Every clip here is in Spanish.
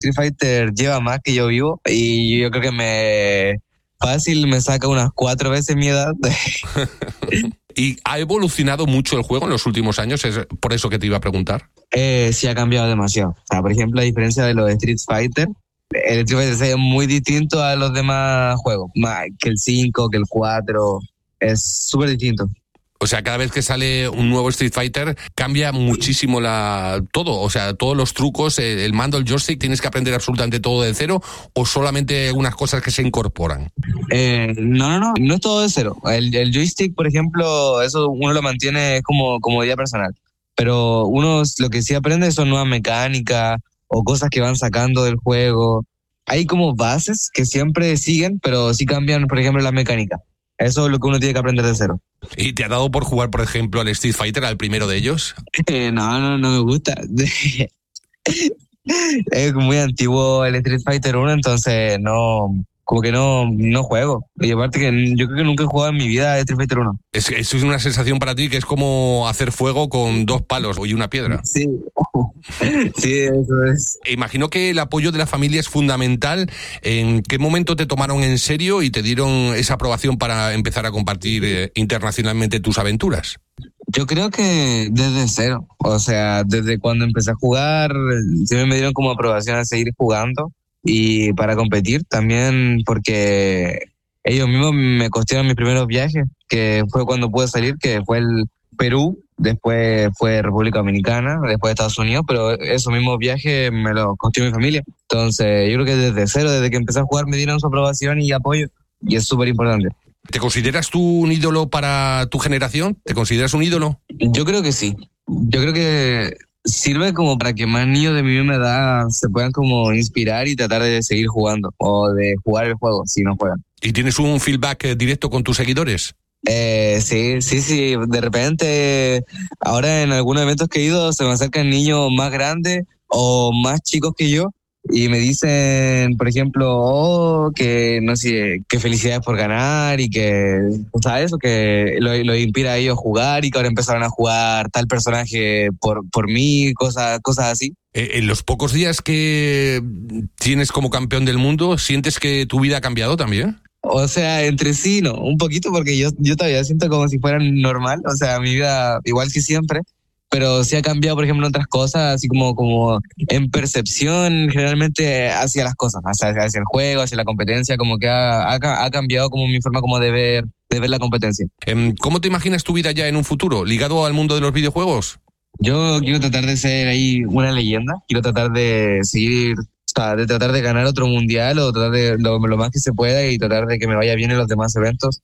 Street Fighter lleva más que yo vivo y yo creo que fácil me saca unas 4 veces mi edad. ¿Y ha evolucionado mucho el juego en los últimos años? Es por eso que te iba a preguntar. Sí, ha cambiado demasiado. O sea, por ejemplo, a diferencia de los de Street Fighter, el Street Fighter 6 es muy distinto a los demás juegos, más que el 5, que el 4, es súper distinto. O sea, cada vez que sale un nuevo Street Fighter cambia muchísimo todo, o sea, todos los trucos, el mando, el joystick, ¿tienes que aprender absolutamente todo de cero o solamente unas cosas que se incorporan? No es todo de cero. El joystick, por ejemplo, eso uno lo mantiene como comodidad personal, pero uno lo que sí aprende son nuevas mecánicas o cosas que van sacando del juego. Hay como bases que siempre siguen, pero sí cambian, por ejemplo, las mecánicas. Eso es lo que uno tiene que aprender de cero. ¿Y te ha dado por jugar, por ejemplo, al Street Fighter, al primero de ellos? No me gusta. Es muy antiguo el Street Fighter 1, entonces como que no juego. Y aparte que yo creo que nunca he jugado en mi vida Street Fighter 1. Eso es una sensación para ti que es como hacer fuego con 2 palos y una piedra. Sí, sí, eso es. Imagino que el apoyo de la familia es fundamental. ¿En qué momento te tomaron en serio y te dieron esa aprobación para empezar a compartir internacionalmente tus aventuras? Yo creo que desde cero. O sea, desde cuando empecé a jugar, siempre me dieron como aprobación a seguir jugando. Y para competir también, porque ellos mismos me costearon mis primeros viajes, que fue cuando pude salir, que fue el Perú, después fue República Dominicana, después Estados Unidos, pero esos mismos viajes me los costeó mi familia. Entonces yo creo que desde cero, desde que empecé a jugar, me dieron su aprobación y apoyo, y es súper importante. ¿Te consideras tú un ídolo para tu generación? ¿Te consideras un ídolo? Yo creo que sí. Yo creo que sirve como para que más niños de mi misma edad se puedan como inspirar y tratar de seguir jugando o de jugar el juego si no juegan. ¿Y tienes un feedback directo con tus seguidores? Sí. De repente, ahora en algunos eventos que he ido, se me acercan niños más grandes o más chicos que yo y me dicen, por ejemplo, que no sé, que felicidades por ganar y que, ¿sabes? O que lo inspira a ellos a jugar y que ahora empezaron a jugar tal personaje por mí, cosas así. En los pocos días que tienes como campeón del mundo, ¿sientes que tu vida ha cambiado también? O sea, entre sí, no, un poquito porque yo todavía siento como si fuera normal, o sea, mi vida igual que siempre, pero sí ha cambiado, por ejemplo, en otras cosas, así como en percepción generalmente hacia las cosas, hacia el juego, hacia la competencia, como que ha cambiado como mi forma como de ver la competencia. ¿Cómo te imaginas tu vida ya en un futuro, ligado al mundo de los videojuegos? Yo quiero tratar de ser ahí una leyenda, quiero tratar de seguir, o sea, de tratar de ganar otro mundial o tratar de lo más que se pueda y tratar de que me vaya bien en los demás eventos.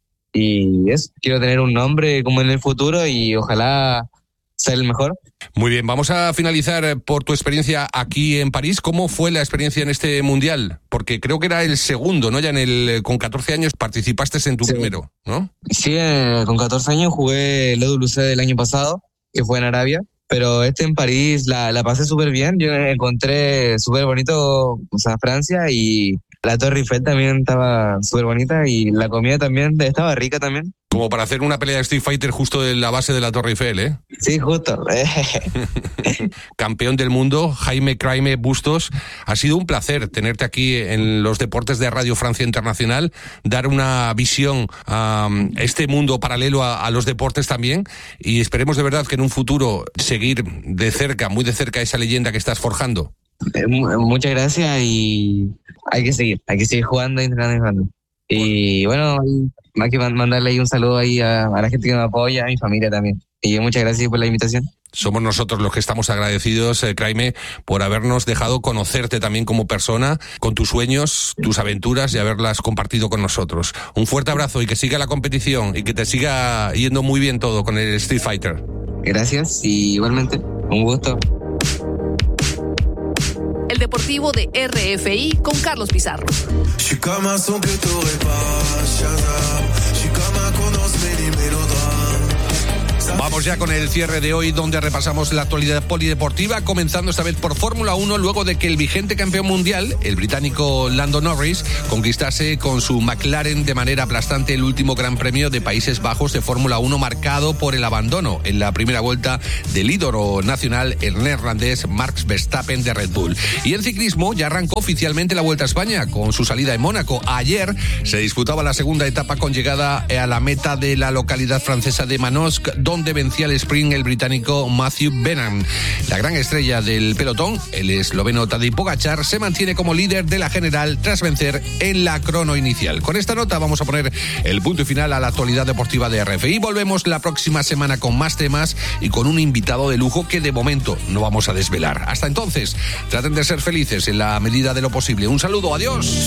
Y eso, quiero tener un nombre como en el futuro y ojalá ser el mejor. Muy bien, vamos a finalizar por tu experiencia aquí en París. ¿Cómo fue la experiencia en este mundial? Porque creo que era el segundo, ¿no? Ya con 14 años participaste en tu primero, ¿no? Sí, con 14 años jugué el EWC del año pasado, que fue en Arabia, pero en París la pasé súper bien. Yo encontré súper bonito, o sea, Francia, y la Torre Eiffel también estaba súper bonita y la comida también estaba rica también. Como para hacer una pelea de Street Fighter justo en la base de la Torre Eiffel, ¿eh? Sí, justo. Campeón del mundo, Jaime Craime Bustos. Ha sido un placer tenerte aquí en los deportes de Radio Francia Internacional, dar una visión a este mundo paralelo a los deportes también, y esperemos de verdad que en un futuro seguir de cerca, muy de cerca, esa leyenda que estás forjando. Muchas gracias y hay que seguir jugando, entrenando. Y bueno, hay que mandarle ahí un saludo ahí a la gente que me apoya, a mi familia también. Y muchas gracias por la invitación. Somos nosotros los que estamos agradecidos, Craime, por habernos dejado conocerte también como persona, con tus sueños, tus aventuras y haberlas compartido con nosotros. Un fuerte abrazo y que siga la competición y que te siga yendo muy bien todo con el Street Fighter. Gracias y igualmente, un gusto. El Deportivo de RFI con Carlos Pizarro. Vamos ya con el cierre de hoy, donde repasamos la actualidad polideportiva, comenzando esta vez por Fórmula 1, luego de que el vigente campeón mundial, el británico Lando Norris, conquistase con su McLaren de manera aplastante el último Gran Premio de Países Bajos de Fórmula 1, marcado por el abandono en la primera vuelta del ídolo nacional, el neerlandés Max Verstappen de Red Bull. Y en ciclismo ya arrancó oficialmente la Vuelta a España con su salida en Mónaco. Ayer se disputaba la segunda etapa con llegada a la meta de la localidad francesa de Manosque, donde vencía el sprint el británico Matthew Benham. La gran estrella del pelotón, el esloveno Tadej Pogačar, se mantiene como líder de la general tras vencer en la crono inicial. Con esta nota vamos a poner el punto y final a la actualidad deportiva de RFI. Volvemos la próxima semana con más temas y con un invitado de lujo que de momento no vamos a desvelar. Hasta entonces, traten de ser felices en la medida de lo posible. Un saludo, adiós.